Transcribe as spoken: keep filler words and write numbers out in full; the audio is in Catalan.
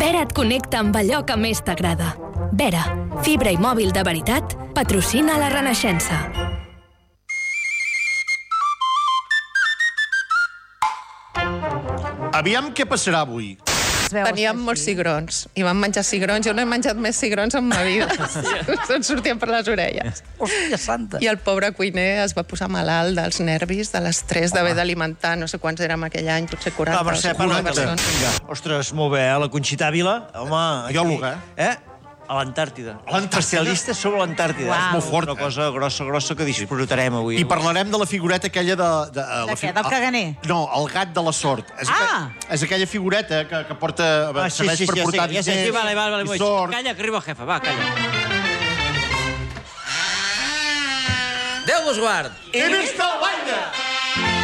Vera et connecta amb allò que més t'agrada. Vera, fibra i mòbil de veritat, patrocina la Renaixença. Aviam què passarà avui. Teníem molts cigrons i vam menjar cigrons. Jo no he menjat més cigrons en ma vida. Se'n sortien per les orelles. Hòstia santa. I el pobre cuiner es va posar malalt dels nervis, de l'estrès d'haver d'alimentar, no sé quants érem aquell any, potser quaranta No, Mercè, o parla cinquanta de... persones. Ostres, molt bé, eh? La Conxita Vila, home... Biòloga, Eh? A l'Antàrtida. A l'Antàrtida? Especialista sobre l'Antàrtida. Uau. És molt fort, Una cosa grossa, grossa que disfrutarem avui. I parlarem de la figureta aquella de... De, De què? Del caganer? No, el gat de la sort. És, Ah! aqu és aquella figureta que, que porta... Ah, sí, serveix sí, per sí, portar ja sé, ja sé, sí, vale, vale, vale, i vale. sort. Calla, que arriba el jefe, va, calla. Déu vos guard. He vist el baile!